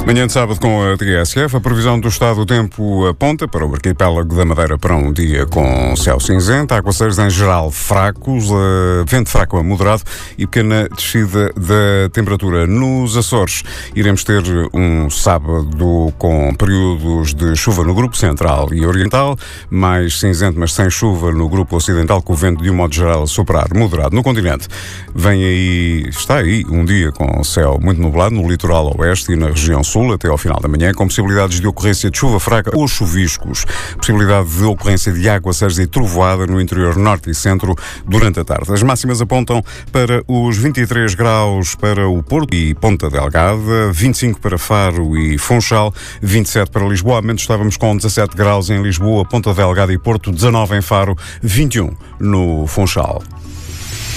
Manhã de sábado com a TSF, a previsão do estado do tempo aponta para o arquipélago da Madeira para um dia com céu cinzento, aguaceiros em geral fracos, vento fraco a moderado e pequena descida da temperatura. Nos Açores iremos ter um sábado com períodos de chuva no grupo central e oriental, mais cinzento mas sem chuva no grupo ocidental, com o vento de um modo geral a superar moderado. No continente está aí um dia com céu muito nublado no litoral oeste e na região sul até ao final da manhã, com possibilidades de ocorrência de chuva fraca ou chuviscos, possibilidade de ocorrência de aguaceiros e trovoada no interior norte e centro durante a tarde. As máximas apontam para os 23 graus para o Porto e Ponta Delgada, 25 para Faro e Funchal, 27 para Lisboa. Ao menos estávamos com 17 graus em Lisboa, Ponta Delgada e Porto, 19 em Faro, 21 no Funchal.